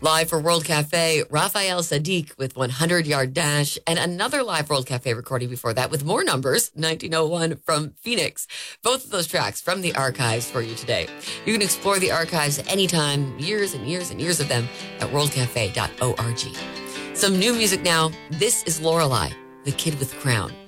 Live for World Cafe, Raphael Sadiq with 100 Yard Dash, and another live World Cafe recording before that with more numbers, 1901 from Phoenix. Both of those tracks from the archives for you today. You can explore the archives anytime, years and years and years of them at worldcafe.org. Some new music now. This is Lorelei, the Kid with Crown.